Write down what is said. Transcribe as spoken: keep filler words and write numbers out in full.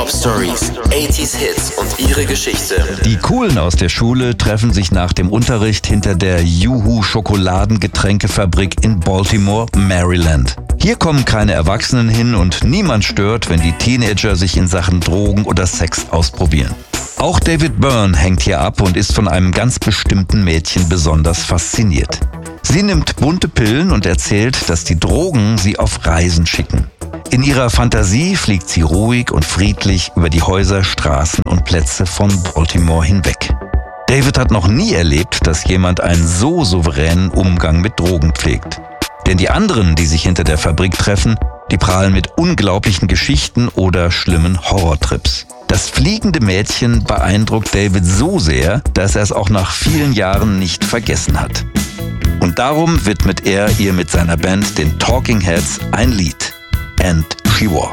Hip-Hop-Stories, achtziger Hits und ihre Geschichte. Die Coolen aus der Schule treffen sich nach dem Unterricht hinter der Juhu-Schokoladengetränkefabrik in Baltimore, Maryland. Hier kommen keine Erwachsenen hin und niemand stört, wenn die Teenager sich in Sachen Drogen oder Sex ausprobieren. Auch David Byrne hängt hier ab und ist von einem ganz bestimmten Mädchen besonders fasziniert. Sie nimmt bunte Pillen und erzählt, dass die Drogen sie auf Reisen schicken. In ihrer Fantasie fliegt sie ruhig und friedlich über die Häuser, Straßen und Plätze von Baltimore hinweg. David hat noch nie erlebt, dass jemand einen so souveränen Umgang mit Drogen pflegt. Denn die anderen, die sich hinter der Fabrik treffen, die prahlen mit unglaublichen Geschichten oder schlimmen Horrortrips. Das fliegende Mädchen beeindruckt David so sehr, dass er es auch nach vielen Jahren nicht vergessen hat. Und darum widmet er ihr mit seiner Band, den Talking Heads, ein Lied. And She Walks.